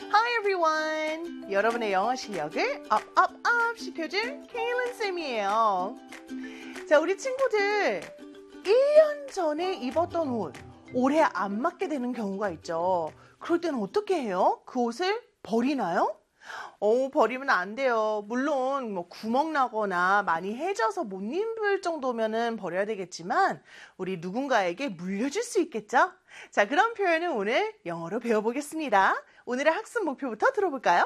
Hi everyone! 여러분의 영어 실력을 업 시켜줄 케일린 쌤이에요. 자, 우리 친구들 1년 전에 입었던 옷 올해 안 맞게 되는 경우가 있죠. 그럴 때는 어떻게 해요? 그 옷을 버리나요? 버리면 안 돼요. 물론 뭐 구멍 나거나 많이 해져서 못 입을 정도면은 버려야 되겠지만 우리 누군가에게 물려줄 수 있겠죠? 자, 그런 표현은 오늘 영어로 배워보겠습니다. 오늘의 학습 목표부터 들어볼까요?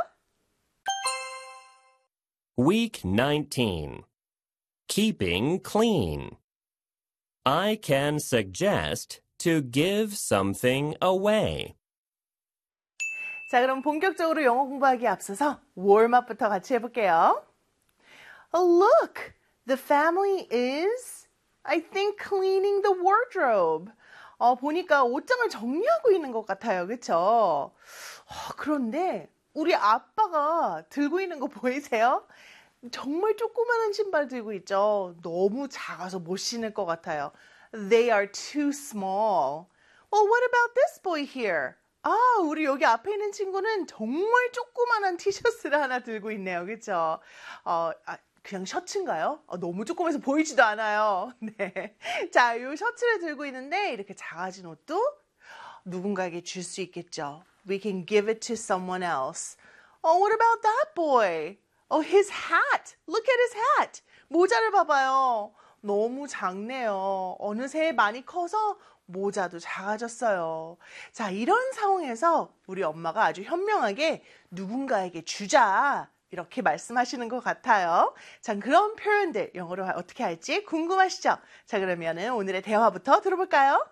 Week 19. Keeping clean. I can suggest to give something away. 자, 그럼 본격적으로 영어 공부하기에 앞서서 웜업부터 같이 해볼게요. Look, the family is, I think, cleaning the wardrobe. 보니까 옷장을 정리하고 있는 것 같아요. 그쵸? 그런데 우리 아빠가 들고 있는 거 보이세요? 정말 조그마한 신발 들고 있죠. 너무 작아서 못 신을 것 같아요. They are too small. Well, what about this boy here? 우리 여기 앞에 있는 친구는 정말 조그만한 티셔츠를 하나 들고 있네요. 그쵸? 그냥 셔츠인가요? 너무 조그매서 보이지도 않아요. 네. 자, 이 셔츠를 들고 있는데 이렇게 작아진 옷도 누군가에게 줄 수 있겠죠. We can give it to someone else. What about that boy? His hat. Look at his hat. 모자를 봐봐요. 너무 작네요. 어느새 많이 커서 모자도 작아졌어요. 자, 이런 상황에서 우리 엄마가 아주 현명하게 누군가에게 주자. 이렇게 말씀하시는 것 같아요. 자, 그런 표현들 영어로 어떻게 할지 궁금하시죠? 자, 그러면은 오늘의 대화부터 들어볼까요?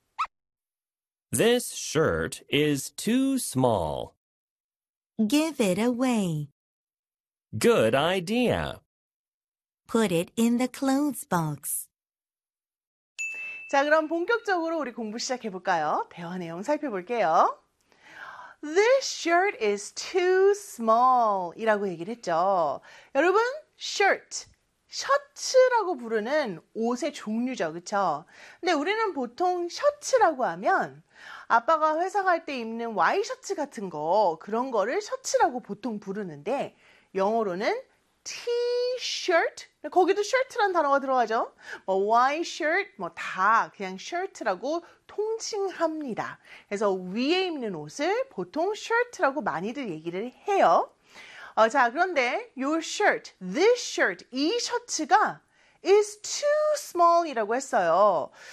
This shirt is too small. Give it away. Good idea. Put it in the clothes box. 자, 그럼 본격적으로 우리 공부 시작해볼까요? 대화 내용 살펴볼게요. This shirt is too small 이라고 얘기를 했죠. 여러분, shirt, 셔츠라고 부르는 옷의 종류죠. 그쵸? 근데 우리는 보통 셔츠라고 하면 아빠가 회사 갈 때 입는 와이셔츠 같은 거, 그런 거를 셔츠라고 보통 부르는데 영어로는 T-shirt, 거기도 shirt란 단어가 들어가죠. white shirt, 다 그냥 shirt라고 통칭합니다. 그래서 위에 입는 옷을 보통 shirt라고 많이들 얘기를 해요. 자, 그런데 your shirt, this shirt, 이 셔츠가 is too small 이라고 했어요.